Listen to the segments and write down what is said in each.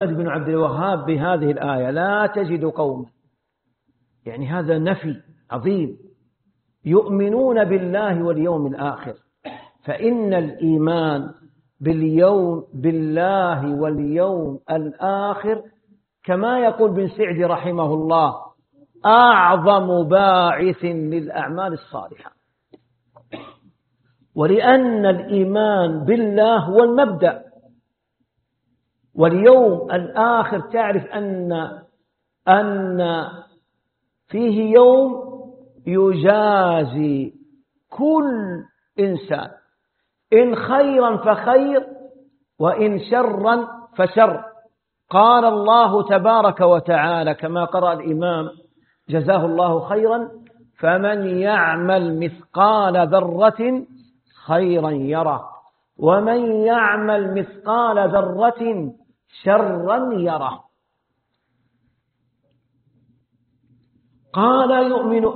بن عبد الوهاب بهذه الآية لا تجد قوما، يعني هذا نفي عظيم، يؤمنون بالله واليوم الآخر. فإن الإيمان بالله واليوم الآخر كما يقول بن سعد رحمه الله أعظم باعث للأعمال الصالحة. ولأن الإيمان بالله هو المبدأ، واليوم الآخر تعرف أن فيه يوم يجازي كل إنسان، إن خيرا فخير وإن شرا فشر. قال الله تبارك وتعالى كما قرأ الإمام جزاه الله خيرا: فمن يعمل مثقال ذرة خيرا يره ومن يعمل مثقال ذرة شرا يره. قال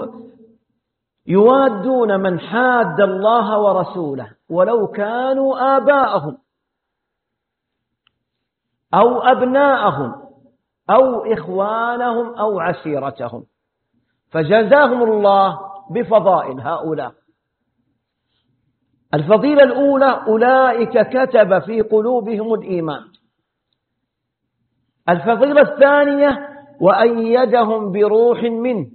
يوادون من حاد الله ورسوله ولو كانوا آباءهم أو أبناءهم أو إخوانهم أو عشيرتهم، فجزاهم الله بفضائل هؤلاء. الفضيلة الأولى: أولئك كتب في قلوبهم الإيمان. الفضيلة الثانية: وأيدهم بروح منه.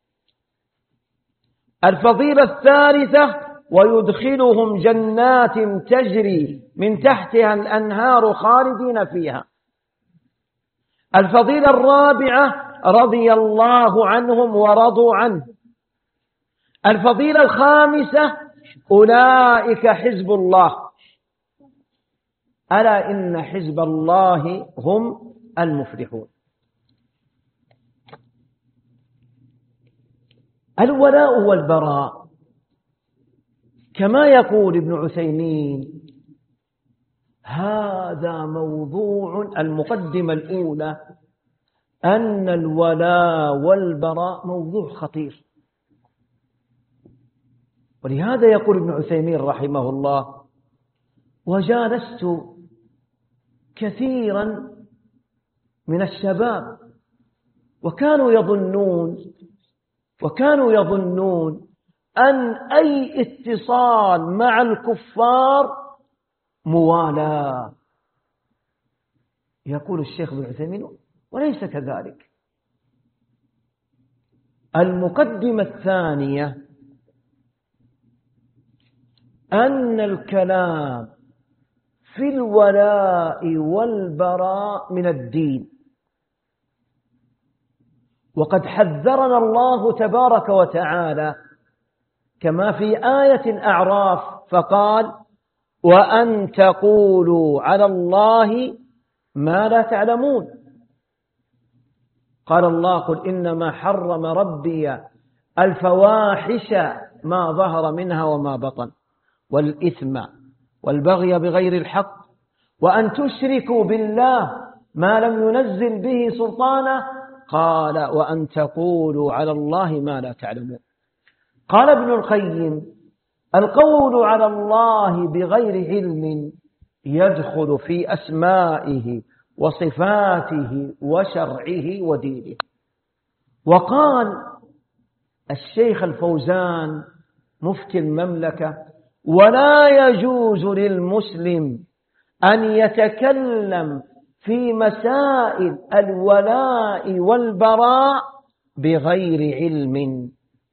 الفضيلة الثالثة: ويدخلهم جنات تجري من تحتها الأنهار خالدين فيها. الفضيلة الرابعة: رضي الله عنهم ورضوا عنه. الفضيلة الخامسة: أولئك حزب الله، ألا إن حزب الله هم المفلحون. الولاء والبراء كما يقول ابن عثيمين هذا موضوع المقدمة الأولى، أن الولاء والبراء موضوع خطير. ولهذا يقول ابن عثيمين رحمه الله: وجالست كثيرا من الشباب وكانوا يظنون أن أي اتصال مع الكفار موالاة. يقول الشيخ ابن عثيمين: وليس كذلك. المقدمة الثانية: أن الكلام في الولاء والبراء من الدين، وقد حذرنا الله تبارك وتعالى كما في آية الأعراف فقال: وأن تقولوا على الله ما لا تعلمون. قال الله: قل إنما حرم ربي الفواحش ما ظهر منها وما بطن والإثم والبغي بغير الحق وأن تشركوا بالله ما لم ينزل به سلطانه. قال: وأن تقولوا على الله ما لا تعلمون. قال ابن القيم: القول على الله بغير علم يدخل في أسمائه وصفاته وشرعه ودينه. وقال الشيخ الفوزان مفتي المملكة: ولا يجوز للمسلم أن يتكلم في مسائل الولاء والبراء بغير علم.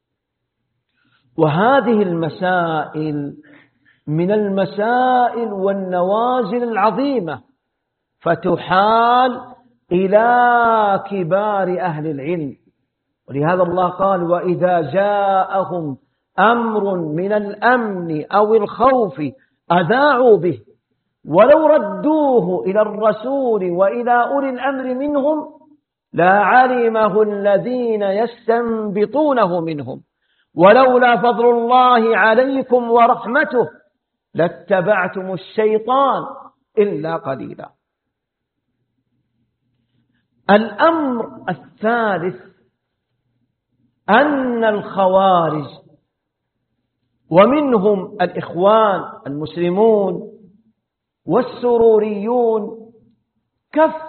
وهذه المسائل من المسائل والنوازل العظيمة، فتحال إلى كبار أهل العلم. ولهذا الله قال: وإذا جاءهم أمر من الأمن أو الخوف أذاعوا به ولو ردوه إلى الرسول وإلى أولي الأمر منهم لعلمه الذين يستنبطونه منهم ولولا فضل الله عليكم ورحمته لاتبعتم الشيطان إلا قليلا. الأمر الثالث: أن الخوارج ومنهم الإخوان المسلمون والسروريون كفروا